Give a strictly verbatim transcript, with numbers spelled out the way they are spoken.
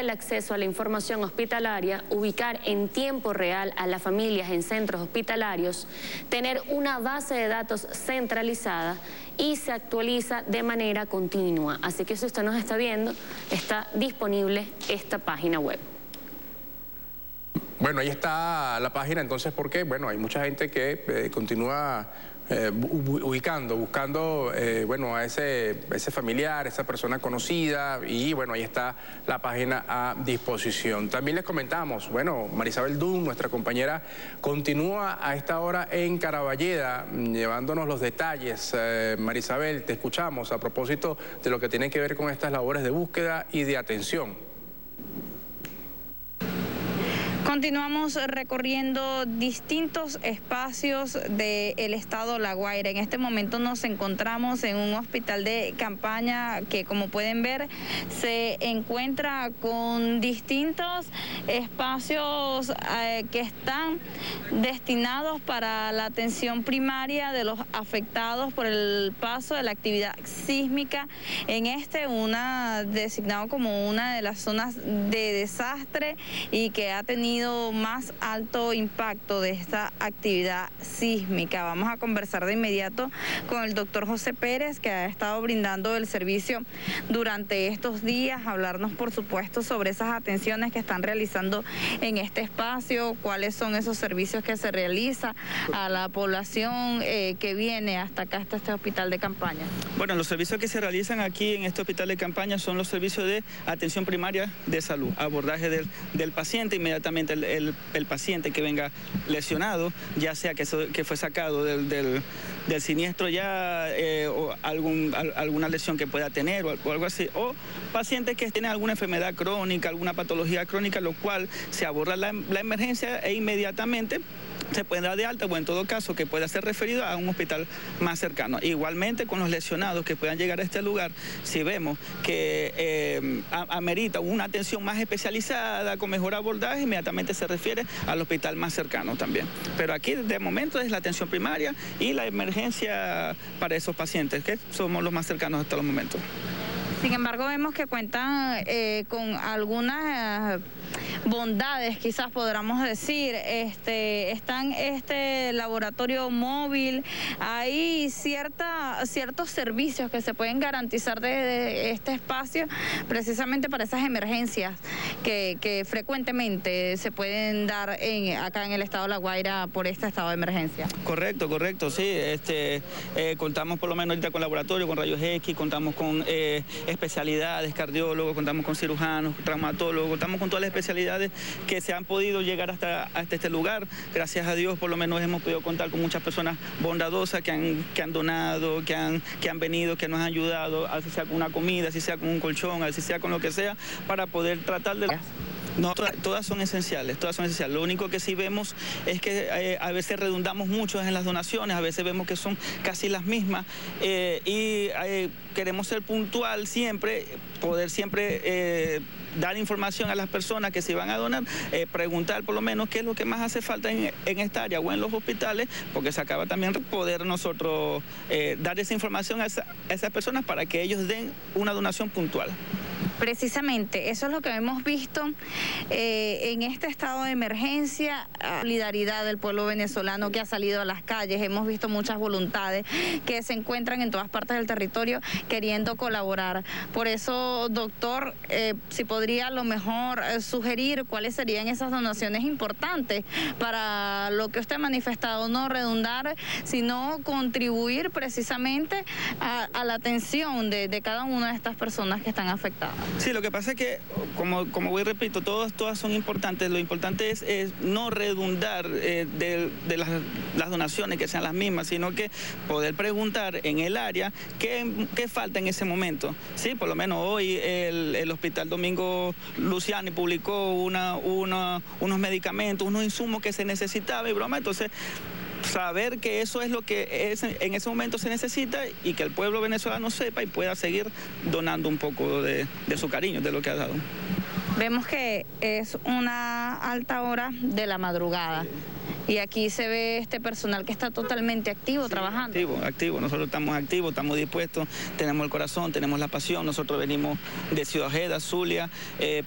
el acceso a la información hospitalaria, ubicar en tiempo real a las familias en centros hospitalarios, tener una base de datos centralizada y se actualiza de manera continua. Así que si usted nos está viendo, está disponible esta página web. Bueno, ahí está la página, entonces, ¿por qué? Bueno, hay mucha gente que eh, continúa eh, ubicando, buscando, eh, bueno, a ese, ese familiar, esa persona conocida, y bueno, ahí está la página a disposición. También les comentamos, bueno, Marisabel Dunn, nuestra compañera, continúa a esta hora en Caraballeda, llevándonos los detalles. Eh, Marisabel, te escuchamos a propósito de lo que tiene que ver con estas labores de búsqueda y de atención. Continuamos recorriendo distintos espacios del estado La Guaira. En este momento nos encontramos en un hospital de campaña que, como pueden ver, se encuentra con distintos espacios eh, que están destinados para la atención primaria de los afectados por el paso de la actividad sísmica en este, una designado como una de las zonas de desastre y que ha tenido más alto impacto de esta actividad sísmica. Vamos a conversar de inmediato con el doctor José Pérez, que ha estado brindando el servicio durante estos días, hablarnos por supuesto sobre esas atenciones que están realizando en este espacio, cuáles son esos servicios que se realiza a la población eh, que viene hasta acá, hasta este hospital de campaña. Bueno, los servicios que se realizan aquí en este hospital de campaña son los servicios de atención primaria de salud, abordaje del, del paciente inmediatamente. El, el, el paciente que venga lesionado, ya sea que, so, que fue sacado del, del, del siniestro ya eh, o algún, al, alguna lesión que pueda tener o, o algo así, o pacientes que tienen alguna enfermedad crónica, alguna patología crónica, lo cual se aborda la, la emergencia e inmediatamente se puede dar de alta, o en todo caso que pueda ser referido a un hospital más cercano. Igualmente con los lesionados que puedan llegar a este lugar, si vemos que eh, amerita una atención más especializada, con mejor abordaje, inmediatamente se refiere al hospital más cercano también. Pero aquí de momento es la atención primaria y la emergencia para esos pacientes, que somos los más cercanos hasta los momentos. Sin embargo, vemos que cuentan eh, con algunas... Eh, bondades, quizás podríamos decir. Este, están este laboratorio móvil, hay cierta, ciertos servicios que se pueden garantizar desde este espacio precisamente para esas emergencias que, que frecuentemente se pueden dar en, acá en el estado de La Guaira por este estado de emergencia. Correcto, correcto, sí. Este, eh, contamos por lo menos ahorita con laboratorio, con rayos X, contamos con eh, especialidades, cardiólogos, contamos con cirujanos, traumatólogos, contamos con todas las especialidades que se han podido llegar hasta, hasta este lugar. Gracias a Dios, por lo menos hemos podido contar con muchas personas bondadosas que han, que han donado, que han, que han venido, que nos han ayudado, así sea con una comida, así sea con un colchón, así sea con lo que sea, para poder tratar de... No, todas, todas son esenciales, todas son esenciales. Lo único que sí vemos es que eh, a veces redundamos mucho en las donaciones, a veces vemos que son casi las mismas eh, y eh, queremos ser puntual siempre, poder siempre eh, dar información a las personas que se van a donar, eh, preguntar por lo menos qué es lo que más hace falta en, en esta área o en los hospitales, porque se acaba también poder nosotros eh, dar esa información a, esa, a esas personas para que ellos den una donación puntual. Precisamente, eso es lo que hemos visto eh, en este estado de emergencia, solidaridad del pueblo venezolano que ha salido a las calles. Hemos visto muchas voluntades que se encuentran en todas partes del territorio queriendo colaborar. Por eso, doctor, eh, si podría a lo mejor eh, sugerir cuáles serían esas donaciones importantes para lo que usted ha manifestado, no redundar, sino contribuir precisamente a, a la atención de, de cada una de estas personas que están afectadas. Sí, lo que pasa es que, como, como voy repito, todas, todas son importantes. Lo importante es, es no redundar eh, de, de las, las donaciones que sean las mismas, sino que poder preguntar en el área qué, qué falta en ese momento. Sí, por lo menos hoy el, el Hospital Domingo Luciani publicó una, una, unos medicamentos, unos insumos que se necesitaban y broma, entonces saber que eso es lo que es, en ese momento se necesita y que el pueblo venezolano sepa y pueda seguir donando un poco de, de su cariño, de lo que ha dado. Vemos que es una alta hora de la madrugada. Y aquí se ve este personal que está totalmente activo, sí, trabajando. Activo, activo. Nosotros estamos activos, estamos dispuestos, tenemos el corazón, tenemos la pasión. Nosotros venimos de Ciudad Ojeda, Zulia, eh,